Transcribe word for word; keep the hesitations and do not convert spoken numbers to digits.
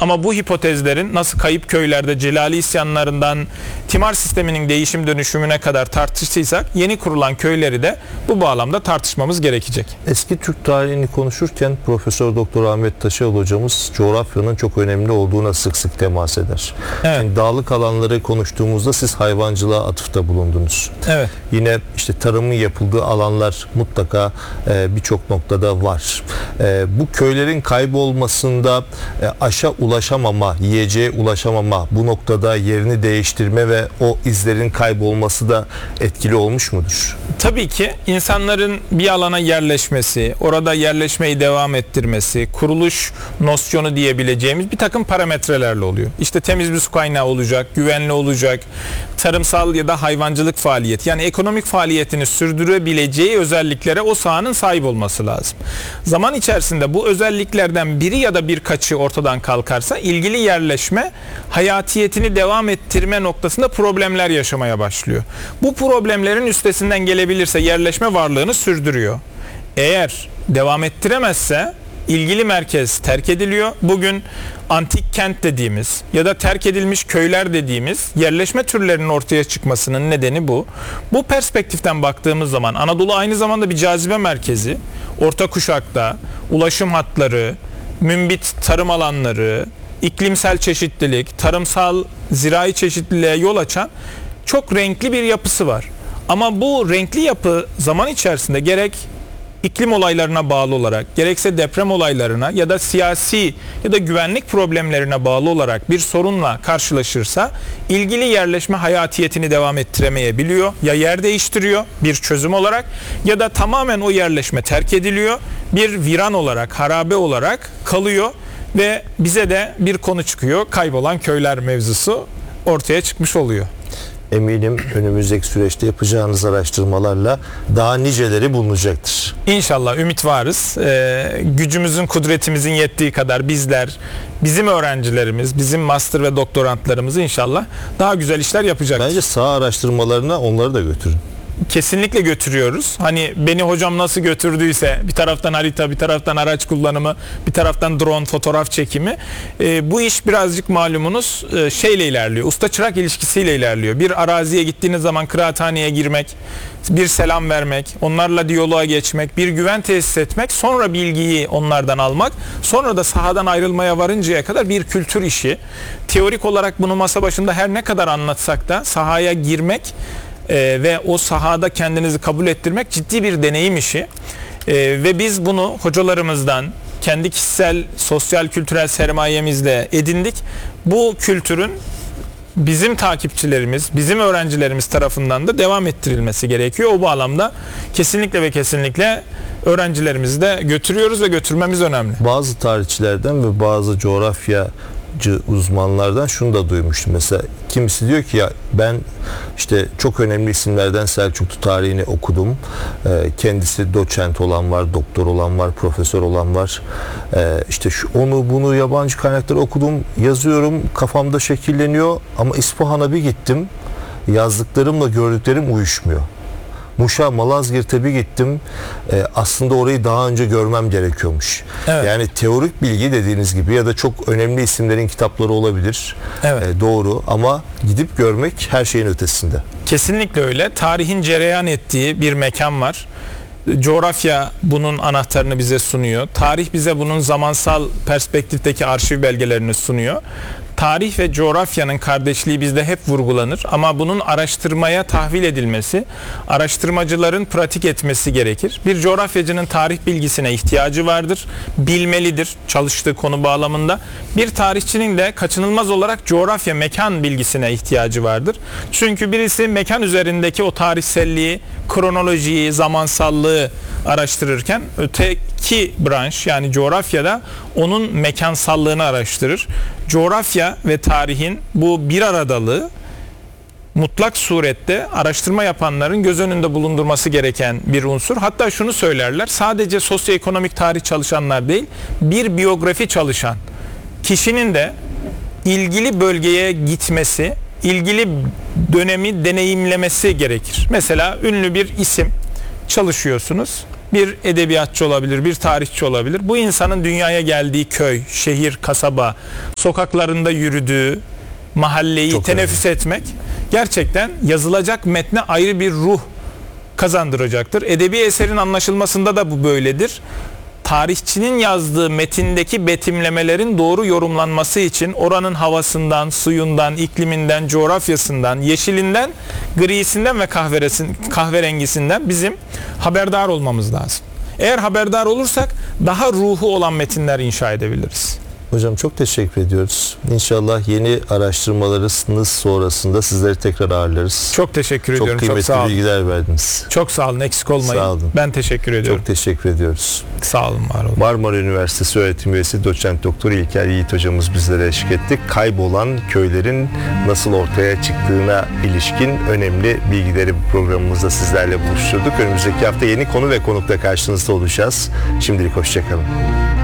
Ama bu hipotezlerin nasıl kayıp köylerde Celali isyanlarından timar sisteminin değişim dönüşümüne kadar tartıştıysak yeni kurulan köyleri de bu bağlamda tartışmamız gerekecek. Eski Türk tarihini konuşurken Profesör Doktor Ahmet Taşeoğlu hocamız coğrafyanın çok önemli olduğuna sık sık temas eder. Evet. Yani dağlık alanları konuştuğumuzda siz hayvancılığa atıfta bulundunuz. Evet. Yine işte tarımın yapıldığı alanlar mutlaka e, birçok noktada var. E, bu köylerin kaybolmasında e, aşa ulaşamama, yiyeceğe ulaşamama, bu noktada yerini değiştirme ve o izlerin kaybolması da etkili olmuş mudur? Tabii ki insanların bir alana yerleşmesi, orada yerleşmeyi devam ettirmesi, kuruluş nosyonu diyebileceğimiz bir takım parametrelerle oluyor. İşte temiz bir su kaynağı olacak, güvenli olacak, tarımsal ya da hayvancılık faaliyeti, yani ekonomik faaliyetini sürdürebileceği özelliklere o sahanın sahip olması lazım. Zaman içerisinde bu özelliklerden biri ya da birkaçı ortadan kalkarsa ilgili yerleşme hayatiyetini devam ettirme noktasında problemler yaşamaya başlıyor. Bu problemlerin üstesinden gelebilirse yerleşme varlığını sürdürüyor. Eğer devam ettiremezse ilgili merkez terk ediliyor. Bugün antik kent dediğimiz ya da terk edilmiş köyler dediğimiz yerleşme türlerinin ortaya çıkmasının nedeni bu. Bu perspektiften baktığımız zaman Anadolu aynı zamanda bir cazibe merkezi. Orta kuşakta ulaşım hatları, mümbit tarım alanları, iklimsel çeşitlilik, tarımsal zirai çeşitliliğe yol açan çok renkli bir yapısı var. Ama bu renkli yapı zaman içerisinde gerek iklim olaylarına bağlı olarak, gerekse deprem olaylarına ya da siyasi ya da güvenlik problemlerine bağlı olarak bir sorunla karşılaşırsa ilgili yerleşme hayatiyetini devam ettiremeyebiliyor. Ya yer değiştiriyor bir çözüm olarak ya da tamamen o yerleşme terk ediliyor. Bir viran olarak, harabe olarak kalıyor ve bize de bir konu çıkıyor. Kaybolan köyler mevzusu ortaya çıkmış oluyor. Eminim önümüzdeki süreçte yapacağınız araştırmalarla daha niceleri bulunacaktır. İnşallah ümit varız. Ee, gücümüzün, kudretimizin yettiği kadar bizler, bizim öğrencilerimiz, bizim master ve doktorantlarımız inşallah daha güzel işler yapacaktır. Bence saha araştırmalarına onları da götürün. Kesinlikle götürüyoruz. Hani beni hocam nasıl götürdüyse bir taraftan harita, bir taraftan araç kullanımı, bir taraftan drone fotoğraf çekimi. E, bu iş birazcık malumunuz e, şeyle ilerliyor. Usta çırak ilişkisiyle ilerliyor. Bir araziye gittiğiniz zaman kıraathaneye girmek, bir selam vermek, onlarla diyaloğa geçmek, bir güven tesis etmek, sonra bilgiyi onlardan almak, sonra da sahadan ayrılmaya varıncaya kadar bir kültür işi. Teorik olarak bunu masa başında her ne kadar anlatsak da sahaya girmek Ee, ve o sahada kendinizi kabul ettirmek ciddi bir deneyim işi. Ee, ve biz bunu hocalarımızdan, kendi kişisel, sosyal, kültürel sermayemizle edindik. Bu kültürün bizim takipçilerimiz, bizim öğrencilerimiz tarafından da devam ettirilmesi gerekiyor. O bağlamda kesinlikle ve kesinlikle öğrencilerimizi de götürüyoruz ve götürmemiz önemli. Bazı tarihçilerden ve bazı coğrafya uzmanlardan şunu da duymuştum. Mesela kimisi diyor ki ya ben işte çok önemli isimlerden Selçuklu tarihini okudum. Ee, kendisi doçent olan var, doktor olan var, profesör olan var. Ee, işte şu, onu bunu yabancı kaynakları okudum, yazıyorum, kafamda şekilleniyor ama İsfahan'a bir gittim. Yazdıklarımla gördüklerim uyuşmuyor. Muş'a, Malazgirt'e bir gittim. Ee, aslında orayı daha önce görmem gerekiyormuş. Evet. Yani teorik bilgi dediğiniz gibi ya da çok önemli isimlerin kitapları olabilir. Evet. Ee, doğru ama gidip görmek her şeyin ötesinde. Kesinlikle öyle. Tarihin cereyan ettiği bir mekan var. Coğrafya bunun anahtarını bize sunuyor. Tarih bize bunun zamansal perspektifteki arşiv belgelerini sunuyor. Tarih ve coğrafyanın kardeşliği bizde hep vurgulanır ama bunun araştırmaya tahvil edilmesi, araştırmacıların pratik etmesi gerekir. Bir coğrafyacının tarih bilgisine ihtiyacı vardır, bilmelidir çalıştığı konu bağlamında. Bir tarihçinin de kaçınılmaz olarak coğrafya, mekan bilgisine ihtiyacı vardır. Çünkü birisi mekan üzerindeki o tarihselliği, kronolojiyi, zamansallığı araştırırken öteki branş yani coğrafyada onun mekansallığını araştırır. Coğrafya ve tarihin bu bir aradalığı mutlak surette araştırma yapanların göz önünde bulundurması gereken bir unsur. Hatta şunu söylerler, sadece sosyoekonomik tarih çalışanlar değil, bir biyografi çalışan kişinin de ilgili bölgeye gitmesi, ilgili dönemi deneyimlemesi gerekir. Mesela ünlü bir isim çalışıyorsunuz. Bir edebiyatçı olabilir, bir tarihçi olabilir. Bu insanın dünyaya geldiği köy, şehir, kasaba, sokaklarında yürüdüğü mahalleyi Çok teneffüs etmek gerçekten yazılacak metne ayrı bir ruh kazandıracaktır. Edebi eserin anlaşılmasında da bu böyledir. Tarihçinin yazdığı metindeki betimlemelerin doğru yorumlanması için oranın havasından, suyundan, ikliminden, coğrafyasından, yeşilinden, grisinden ve kahverengisinden bizim haberdar olmamız lazım. Eğer haberdar olursak daha ruhu olan metinler inşa edebiliriz. Hocam çok teşekkür ediyoruz. İnşallah yeni araştırmalarınız sonrasında sizleri tekrar ağırlarız. Çok teşekkür Çok ediyorum. Çok kıymetli sağ olun. bilgiler verdiniz. Çok sağ olun. Eksik olmayın. Sağ olun. Ben teşekkür ediyorum. Çok teşekkür ediyoruz. Sağ olun, var olun. Marmara Üniversitesi öğretim üyesi doçent doktor İlker Yiğit hocamız bizlere eşlik etti. Kaybolan köylerin nasıl ortaya çıktığına ilişkin önemli bilgileri bu programımızda sizlerle buluşturduk. Önümüzdeki hafta yeni konu ve konukla karşınızda olacağız. Şimdilik hoşça kalın.